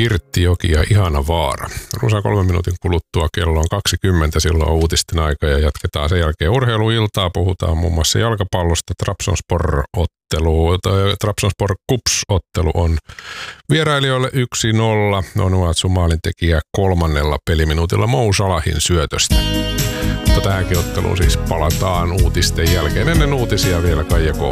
Pirttijoki ja Ihana Vaara. Runsaan 3 minuutin kuluttua kello on 20, silloin on uutisten aika ja jatketaan sen jälkeen urheiluiltaa. Puhutaan muun muassa jalkapallosta. Trabzonspor KuPS-ottelu on vierailijoille 1-0. Onuatsu maalintekijä 3. peliminuutilla Mo Salahin syötöstä. Mutta tähänkin otteluun siis palataan uutisten jälkeen. Ennen uutisia vielä Kaija K.